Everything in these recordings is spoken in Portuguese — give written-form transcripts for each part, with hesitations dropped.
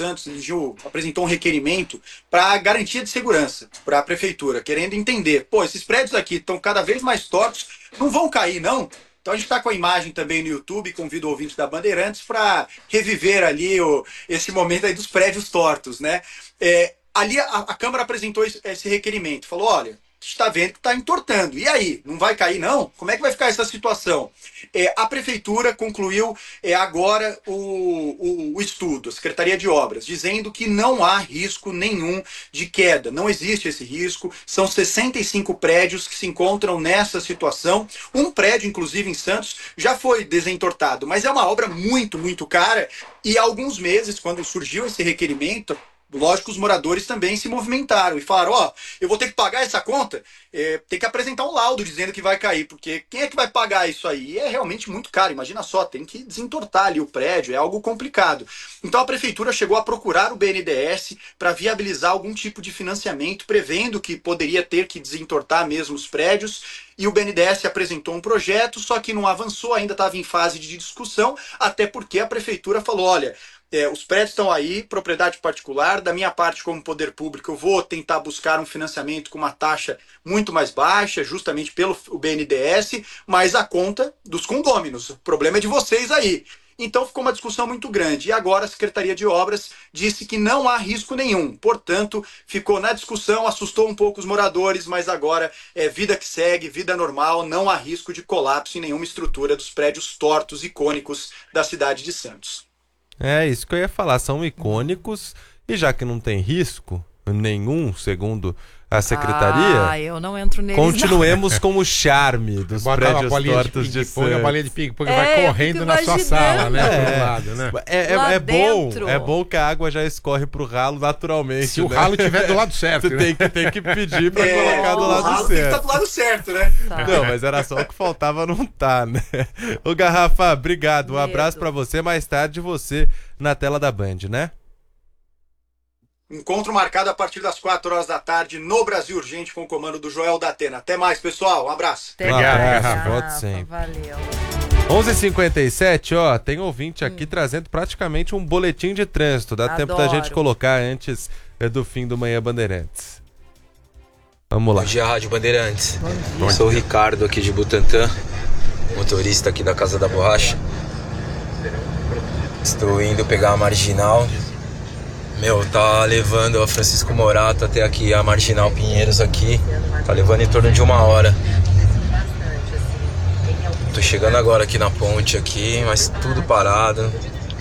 Santos apresentou um requerimento para garantia de segurança para a prefeitura, querendo entender, esses prédios aqui estão cada vez mais tortos, não vão cair, não? Então a gente está com a imagem também no YouTube, convido o ouvinte da Bandeirantes para reviver ali esse momento aí dos prédios tortos, né? Ali a Câmara apresentou esse requerimento, falou, olha, a gente está vendo que está entortando. E aí? Não vai cair, não? Como é que vai ficar essa situação? A Prefeitura concluiu agora o estudo, a Secretaria de Obras, dizendo que não há risco nenhum de queda. Não existe esse risco. São 65 prédios que se encontram nessa situação. Um prédio, inclusive em Santos, já foi desentortado. Mas é uma obra muito, muito cara. E há alguns meses, quando surgiu esse requerimento, lógico, os moradores também se movimentaram e falaram, eu vou ter que pagar essa conta, tem que apresentar um laudo dizendo que vai cair, porque quem é que vai pagar isso aí? É realmente muito caro, imagina só, tem que desentortar ali o prédio, é algo complicado. Então a prefeitura chegou a procurar o BNDES para viabilizar algum tipo de financiamento, prevendo que poderia ter que desentortar mesmo os prédios, e o BNDES apresentou um projeto, só que não avançou, ainda estava em fase de discussão, até porque a prefeitura falou, olha, os prédios estão aí, propriedade particular, da minha parte como poder público eu vou tentar buscar um financiamento com uma taxa muito mais baixa, justamente pelo BNDES, mas a conta dos condôminos, o problema é de vocês aí. Então ficou uma discussão muito grande e agora a Secretaria de Obras disse que não há risco nenhum, portanto ficou na discussão, assustou um pouco os moradores, mas agora é vida que segue, vida normal, não há risco de colapso em nenhuma estrutura dos prédios tortos icônicos da cidade de Santos. É isso que eu ia falar, são icônicos e já que não tem risco nenhum, segundo a secretaria, eu não entro neles, continuemos com o charme dos prédios tortos de Santos. Põe a bolinha de ping-pong, vai correndo na sua sala, né? Pro lado, né? É bom que a água já escorre pro ralo naturalmente. Se o ralo estiver do lado certo, né? Tem que pedir pra colocar do lado certo. Tem que estar do lado certo, né? Tá. Não, mas era só o que faltava não tá, né? Ô Garrafa, obrigado. Um abraço pra você. Mais tarde você na tela da Band, né? Encontro marcado a partir das 4 horas da tarde no Brasil Urgente com o comando do Joel da Atena. Até mais, pessoal. Um abraço. Obrigado, voto sempre. Valeu. 11h57, tem ouvinte aqui trazendo praticamente um boletim de trânsito. Dá tempo da gente colocar antes do fim do Manhã Bandeirantes. Vamos lá. Bom dia, Rádio Bandeirantes. Bom dia. Sou o Ricardo aqui de Butantã, motorista aqui da Casa da Borracha. Estou indo pegar a Marginal. Tá levando a Francisco Morato até aqui, a Marginal Pinheiros aqui. Tá levando em torno de 1 hora. Tô chegando agora aqui na ponte aqui, mas tudo parado.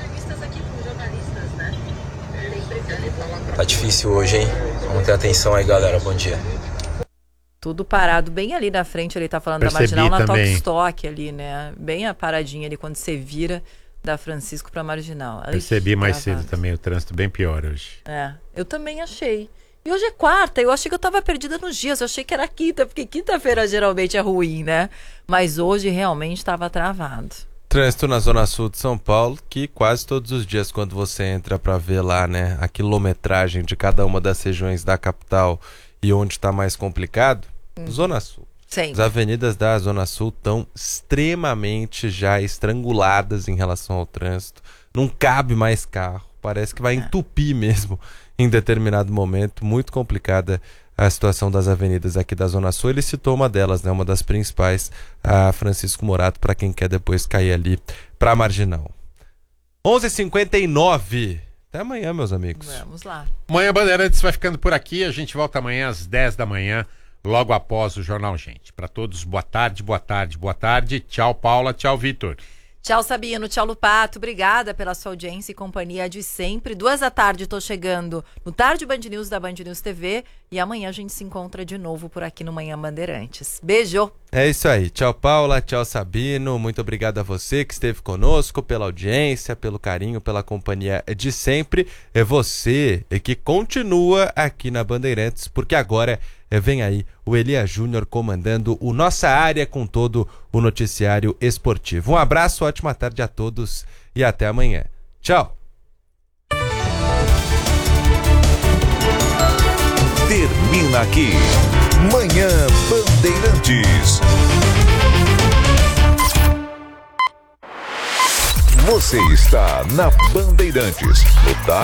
Tá difícil hoje, hein? Vamos ter atenção aí, galera. Bom dia. Tudo parado, bem ali na frente, ele tá falando da Marginal, na Toque Stock ali, né? Bem a paradinha ali, quando você vira da Francisco para Marginal. Percebi mais cedo também o trânsito bem pior hoje. Eu também achei. E hoje é quarta, eu achei que eu tava perdida nos dias, eu achei que era quinta, porque quinta-feira geralmente é ruim, né? Mas hoje realmente estava travado. Trânsito na Zona Sul de São Paulo, que quase todos os dias quando você entra para ver lá, né, a quilometragem de cada uma das regiões da capital e onde está mais complicado, Zona Sul. Sim. As avenidas da Zona Sul estão extremamente já estranguladas em relação ao trânsito. Não cabe mais carro. Parece que vai entupir mesmo em determinado momento. Muito complicada a situação das avenidas aqui da Zona Sul. Ele citou uma delas, né? Uma das principais, a Francisco Morato, para quem quer depois cair ali para a Marginal. 11h59. Até amanhã, meus amigos. Vamos lá. Manhã Bandeirantes vai ficando por aqui. A gente volta amanhã às 10 da manhã. Logo após o Jornal Gente. Para todos, boa tarde, boa tarde, boa tarde. Tchau, Paula. Tchau, Vitor. Tchau, Sabino. Tchau, Lupato. Obrigada pela sua audiência e companhia de sempre. 2 da tarde estou chegando no Tarde Band News da Band News TV. E amanhã a gente se encontra de novo por aqui no Manhã Bandeirantes. Beijo. É isso aí. Tchau, Paula. Tchau, Sabino. Muito obrigado a você que esteve conosco, pela audiência, pelo carinho, pela companhia de sempre. É você que continua aqui na Bandeirantes, porque agora vem aí o Elias Júnior comandando o Nossa Área com todo o noticiário esportivo. Um abraço, ótima tarde a todos e até amanhã. Tchau. Termina aqui Manhã Bandeirantes. Você está na Bandeirantes.